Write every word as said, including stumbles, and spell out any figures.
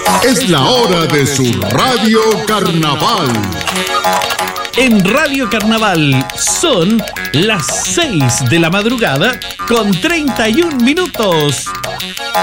Es la hora de su Radio Carnaval. En Radio Carnaval son las seis de la madrugada con treinta y un minutos.